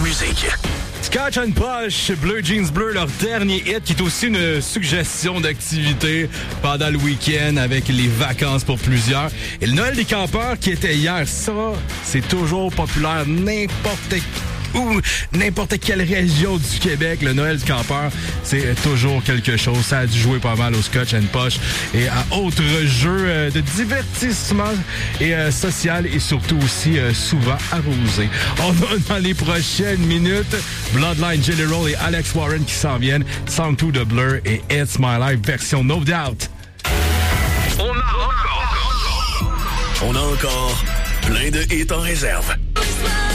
musique. Scotch and Posh, Bleu Jeans Bleu, leur dernier hit, qui est aussi une suggestion d'activité pendant le week-end avec les vacances pour plusieurs. Et le Noël des campeurs qui était hier, ça, c'est toujours populaire n'importe quelle région du Québec. Le Noël du campeur, c'est toujours quelque chose. Ça a dû jouer pas mal au Scotch and Posh et à autres jeux de divertissement et social et surtout aussi souvent arrosé. On a dans les prochaines minutes Bloodline General et Alex Warren qui s'en viennent. Song 2 de Blur et It's My Life version No Doubt. On a encore plein de hits en réserve.